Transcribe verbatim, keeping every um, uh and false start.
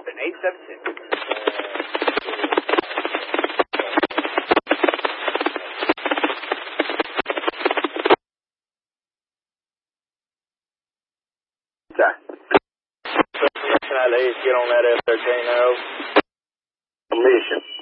in eight seven six. Get on that F thirteen arrow. Mission.